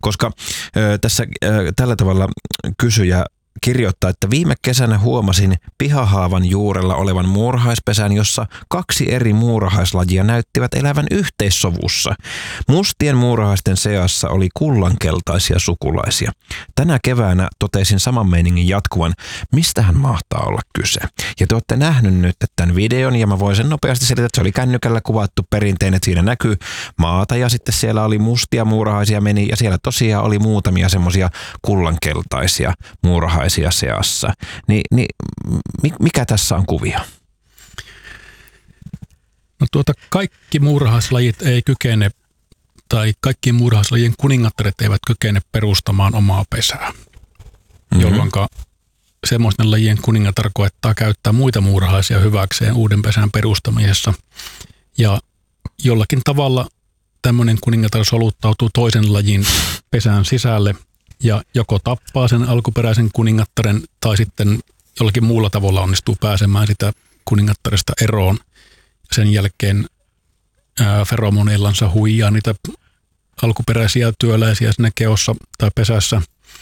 koska tässä tällä tavalla kysyjä kirjoittaa, että viime kesänä huomasin pihahaavan juurella olevan muurahaispesän, jossa 2 eri muurahaislajia näyttivät elävän yhteissovussa. Mustien muurahaisten seassa oli kullankeltaisia sukulaisia. Tänä keväänä totesin saman meiningin jatkuvan. Mistähän mahtaa olla kyse? Ja te olette nähnyt nyt tämän videon ja mä voin sen nopeasti selittää, että se oli kännykällä kuvattu perinteinen, että siinä näkyy maata ja sitten siellä oli mustia muurahaisia meni ja siellä tosiaan oli muutamia semmoisia kullankeltaisia muurahaisia seassa. Mikä tässä on kuvio? No kaikki muurahaislajit ei kykene, tai kaikkien muurahaislajien kuningattaret eivät kykene perustamaan omaa pesää, jolloin semmoisten lajien kuningatar koettaa käyttää muita muurahaisia hyväkseen uuden pesän perustamisessa. Ja jollakin tavalla tämmöinen kuningatar soluttautuu toisen lajin pesän sisälle ja joko tappaa sen alkuperäisen kuningattaren tai sitten jollakin muulla tavalla onnistuu pääsemään sitä kuningattaresta eroon. Sen jälkeen feromoneillansa huijaa niitä alkuperäisiä työläisiä siinä keossa tai pesässä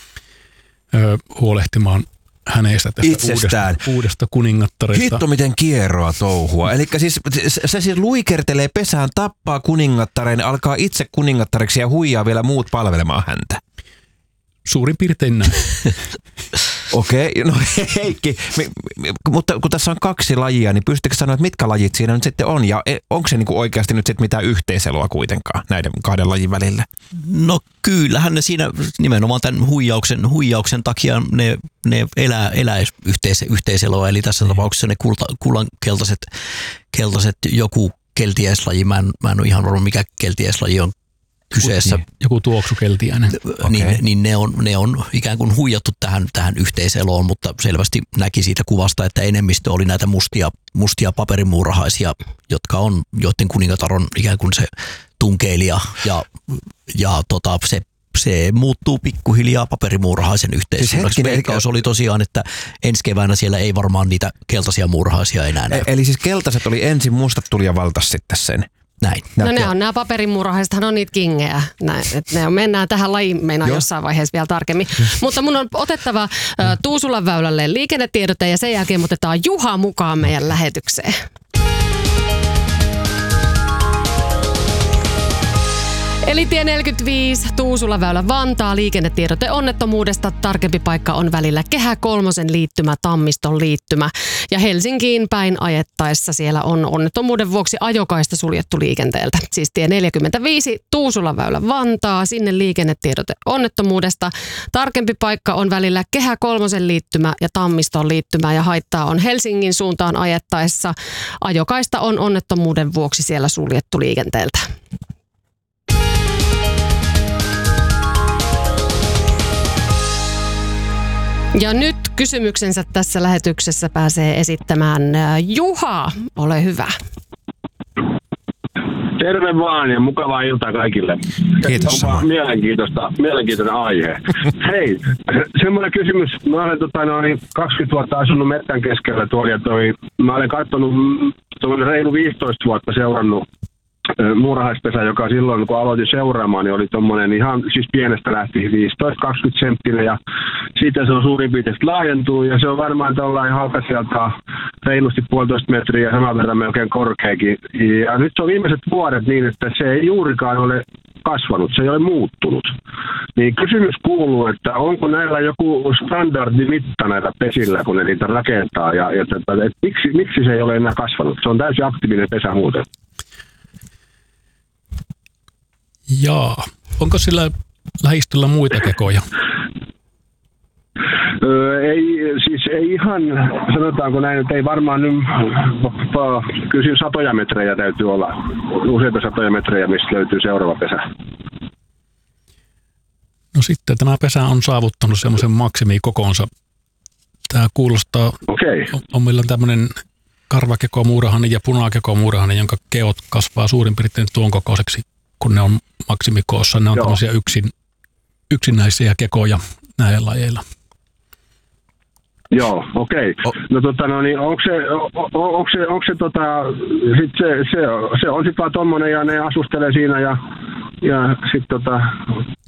huolehtimaan hänestä tästä uudesta kuningattaresta. Hitto miten kierroa touhua. Eli siis se siis luikertelee pesään, tappaa kuningattaren, alkaa itse kuningattareksi ja huijaa vielä muut palvelemaan häntä. Suurin piirtein näin. Okei, no Heikki, mutta kun tässä on 2 lajia, niin pystytkö sanoa, että mitkä lajit siinä nyt sitten on? Ja onko se niinku oikeasti nyt sitten mitään yhteiseloa kuitenkaan näiden 2 lajin välillä? No kyllähän ne siinä nimenomaan tämän huijauksen takia ne elää yhteiseloa. Eli tässä tapauksessa ne keltaiset joku keltiäislaji, mä en ole ihan varma mikä keltiäislaji on kyseessä. Joku tuoksukeltiäinen. Niin ne on ikään kuin huijattu tähän yhteiseloon, mutta selvästi näki siitä kuvasta, että enemmistö oli näitä mustia paperimuurahaisia, joiden kuningatar on ikään kuin se tunkeilija ja se muuttuu pikkuhiljaa paperimuurahaisen yhteisöksi. Veikkaus oli tosiaan, että ensi keväänä siellä ei varmaan niitä keltaisia muurahaisia enää näy. Eli siis keltaiset oli ensin, mustat tuli ja valtas sitten sen. Näin. No nämä paperimuurahaisethan on niitä kingejä. Mennään tähän lajiin jossain vaiheessa vielä tarkemmin. Mutta mun on otettava Tuusulan väylälle liikennetiedote ja sen jälkeen otetaan Juha mukaan meidän lähetykseen. Eli tie 45, Tuusulan väylä Vantaa, liikennetiedote onnettomuudesta. Tarkempi paikka on välillä Kehä kolmosen liittymä, Tammiston liittymä. Ja Helsinkiin päin ajettaessa siellä on onnettomuuden vuoksi ajokaista suljettu liikenteeltä. Siis tie 45, Tuusulan väylä Vantaa, sinne liikennetiedote onnettomuudesta. Tarkempi paikka on välillä Kehä kolmosen liittymä ja Tammiston liittymä. Ja haittaa on Helsingin suuntaan ajettaessa. Ajokaista on onnettomuuden vuoksi siellä suljettu liikenteeltä. Ja nyt kysymyksensä tässä lähetyksessä pääsee esittämään Juha. Ole hyvä. Terve vaan ja mukavaa iltaa kaikille. Kiitos. Mielenkiintoinen aihe. Hei, semmoinen kysymys. Mä olen 20 vuotta asunut metsän keskellä tuolla ja mä olen katsonut reilu 15 vuotta seurannut muurahaispesä, joka silloin kun aloitin seuraamaan, niin oli tommonen ihan siis pienestä lähti 15-20 senttinen ja siitä se on suurin piirtein laajentunut ja se on varmaan tuollainen halkasijalta reilusti 1,5 metriä ja saman verran melkein korkeakin. Ja nyt se on viimeiset vuodet niin, että se ei juurikaan ole kasvanut, se ei ole muuttunut. Niin kysymys kuuluu, että onko näillä joku standardimitta näitä pesillä, kun ne niitä rakentaa ja miksi se ei ole enää kasvanut? Se on täysin aktiivinen pesä muuten. Jaa. Onko sillä lähistöllä muita kekoja? Ei ihan, sanotaanko näin, että ei varmaan nyt, kyllä satoja metrejä täytyy olla, useita satoja metrejä, mistä löytyy seuraava pesä. No sitten tämä pesä on saavuttanut semmoisen maksimikokonsa. Tämä kuulostaa, on meillä tämmöinen karvakekomuurahainen ja punakekomuurahainen, jonka keot kasvaa suurin piirtein tuon kokoiseksi, kun ne on maksimikoossa. Ne on tämmöisiä yksinäisiä kekoja näillä lajeilla. Joo, okei. No niin onko se on sitten vaan tommonen ja ne asustelee siinä ja sit